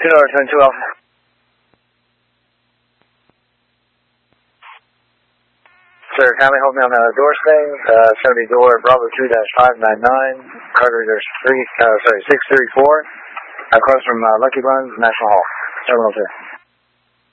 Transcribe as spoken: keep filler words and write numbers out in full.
two North twenty-two Alpha. Sir, kindly hold me on the door string. Uh, it's going to be door Bravo two dash five nine nine, card reader three, uh, sorry, six three four, across from uh, Lucky Runs, National Hall. Terminal two.